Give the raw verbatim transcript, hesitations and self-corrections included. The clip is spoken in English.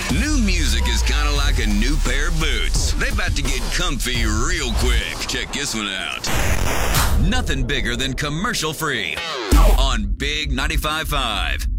New music is kind of like a new pair of boots. They about to get comfy real quick. Check this one out. Nothing bigger than commercial free on Big ninety-five point five.